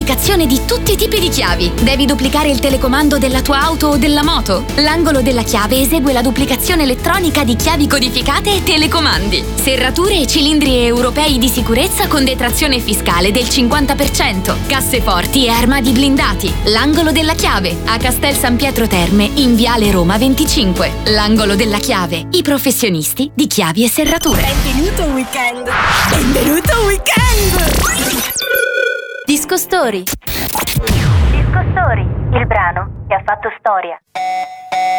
duplicazione di tutti i tipi di chiavi. Devi duplicare il telecomando della tua auto o della moto? L'angolo della chiave esegue la duplicazione elettronica di chiavi codificate e telecomandi. Serrature e cilindri europei di sicurezza con detrazione fiscale del 50%. Casseforti e armadi blindati. L'angolo della chiave a Castel San Pietro Terme in Viale Roma 25. L'angolo della chiave. I professionisti di chiavi e serrature. Benvenuto al weekend. Benvenuto al weekend. Disco Story. Disco Story, il brano che ha fatto storia.